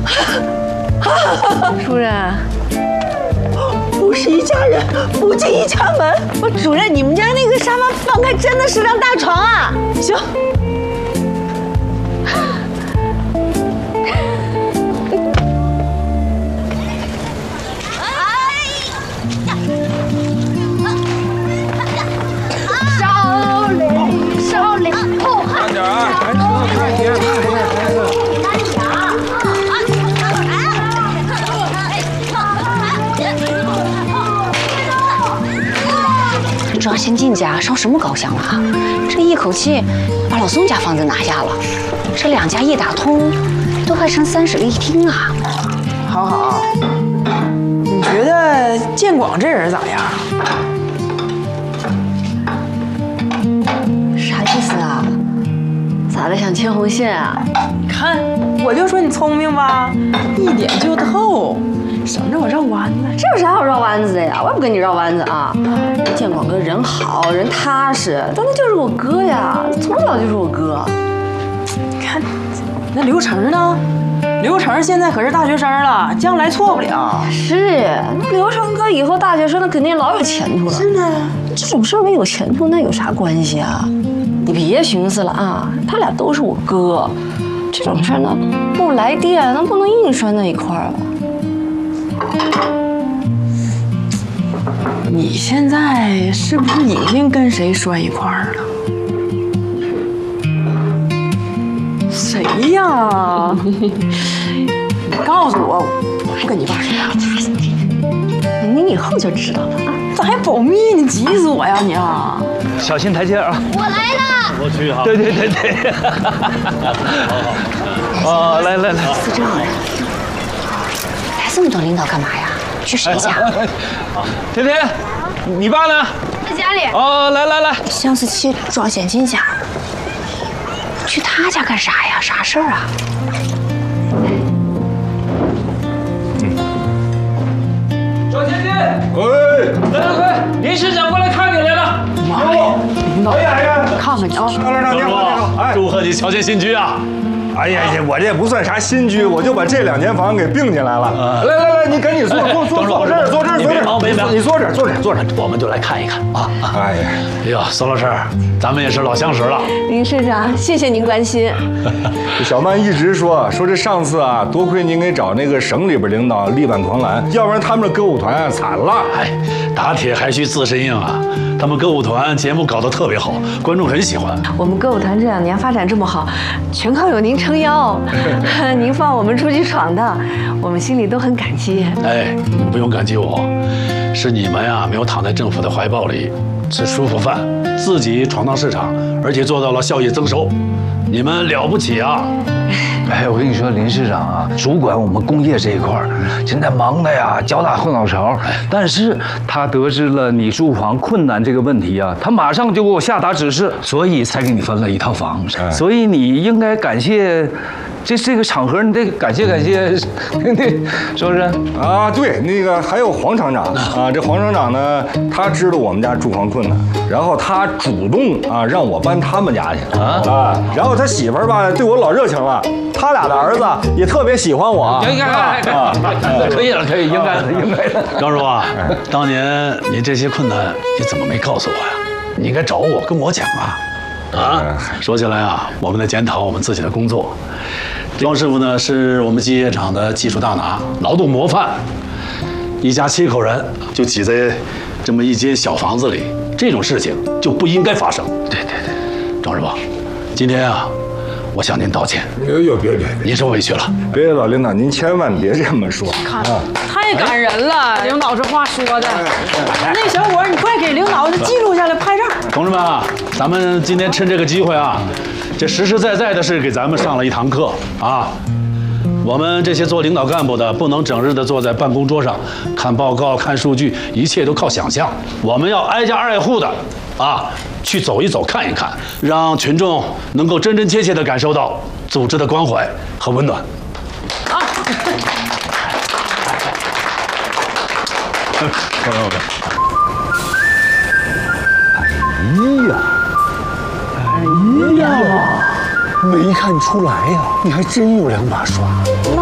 主任， 不是一家人，不进一家门。 我主任，你们家那个沙发放开真的是张大床啊！ 行。 少林， 慢点啊，赶紧快点！ 抓先进家烧什么高香了啊？这一口气把老宋家房子拿下了，这两家一打通，都快成3室1厅啊！ 好好，你觉得建广这人咋样？ 啥意思啊？咋的？想牵红线啊？ 看，我就说你聪明吧，一点就透，省着我绕弯子。 这有啥好绕弯子的呀？我也不跟你绕弯子啊！建广哥人好人踏实，但他就是我哥呀，从小就是我哥。 看，那刘成呢？刘成现在可是大学生了，将来错不了。 是，那刘成哥以后大学生，那肯定老有前途了。 是呢， 这种事儿跟有前途那有啥关系啊？你别寻思了啊，他俩都是我哥，这种事儿呢不来电，那不能硬拴在一块儿啊。 你现在是不是已经跟谁拴一块儿了？谁呀？你告诉我，我不跟你爸说。 你以后就知道了啊。 咋还保密呢？急死我呀你啊！ 小心台阶啊！ 我来了。 我去哈。对。哦，来。 司政人，来这么多领导干嘛呀？去谁家？ 甜甜，你爸呢？ 在家里。 哦，来。 像是去庄先进家，去他家干啥呀？啥事儿啊？ 庄先进，来，林市长过来看你来了。 妈呀！ 哎呀， 看看你啊！ 张师傅，哎， 祝贺你乔迁新居啊！ 哎呀，我这不算啥新居，我就把这2间房给并进来了。来，你赶紧坐这儿，坐这儿。 你别忙， 你坐这儿， 我们就来看一看啊！ 哎呀， 哎呦，宋老师，咱们也是老相识了。 林市长，谢谢您关心。 这小曼一直说这上次啊，多亏您给找那个省里边领导力挽狂澜，要不然他们这歌舞团啊惨了。 哎，打铁还需自身硬啊！他们歌舞团节目搞得特别好，观众很喜欢。 我们歌舞团这2年发展这么好，全靠有您撑腰。您放我们出去闯荡，我们心里都很感激。 哎，你们不用感激我，是你们呀没有躺在政府的怀抱里吃舒服饭，自己闯荡市场，而且做到了效益增收，你们了不起啊！ 哎，我跟你说，林市长啊，主管我们工业这一块儿，现在忙的呀，脚打后脑勺。但是他得知了你住房困难这个问题啊，他马上就给我下达指示，所以才给你分了一套房。所以你应该感谢。这个场合，你得感谢，是不是？ 啊，对，那个还有黄厂长啊，这黄厂长呢，他知道我们家住房困难，然后他主动啊让我搬他们家去啊，然后他媳妇儿吧对我老热情了，他俩的儿子也特别喜欢我。 可以，应该的。 张叔啊，当年你这些困难，你怎么没告诉我呀？你应该找我，跟我讲啊。说起来啊，我们在检讨我们自己的工作。庄师傅呢，是我们机械厂的技术大拿，劳动模范。一家7口人就挤在这么一间小房子里，这种事情就不应该发生。对，庄师傅，今天啊，我向您道歉。 别， 您受委屈了。 别，老领导，您千万别这么说。 看，太感人了，领导这话说的。那小伙，你快给领导记录下来，拍照。 同志们啊，咱们今天趁这个机会啊，这实实在在的是给咱们上了一堂课啊。我们这些做领导干部的，不能整日的坐在办公桌上看报告、看数据，一切都靠想象。我们要挨家挨户的啊，去走一走、看一看，让群众能够真真切切的感受到组织的关怀和温暖。 好， 朋友们。 哎呀，没看出来呀，你还真有2把刷。